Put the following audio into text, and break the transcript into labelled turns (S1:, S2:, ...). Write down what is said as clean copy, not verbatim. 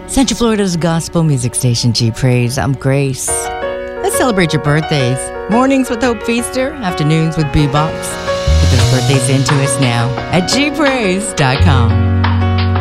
S1: Central Florida's gospel music station, G Praise. I'm Grace. Let's celebrate your birthdays. Mornings with Hope Feaster, afternoons with Bebox. Put those birthdays into us now at gpraise.com.